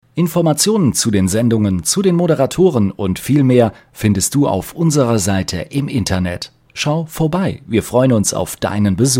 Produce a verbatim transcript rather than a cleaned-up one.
Informationen zu den Sendungen, zu den Moderatoren und viel mehr findest du auf unserer Seite im Internet. Schau vorbei, wir freuen uns auf deinen Besuch.